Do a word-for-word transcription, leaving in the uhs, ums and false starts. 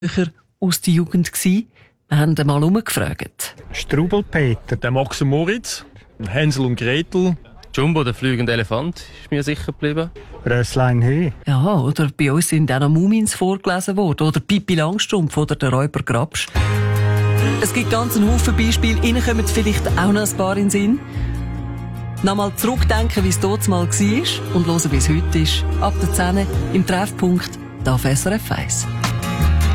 aus der Jugend gsi? Wir haben ihn mal umgefragt. Strubelpeter, der Max und Moritz, Hänsel und Gretel. Jumbo, der fliegende Elefant, ist mir sicher geblieben. Rösslein Höh. Ja, oder bei uns sind auch noch Mumins vorgelesen worden. Oder Pippi Langstrumpf oder der Räuber Grabsch. Es gibt ganz einen Haufen Beispiele. Ihnen kommen vielleicht auch noch ein paar in den Sinn. Nochmal zurückdenken, wie es dort mal war und hören, wie es heute ist. Ab der zehn im Treffpunkt, da auf S R F eins.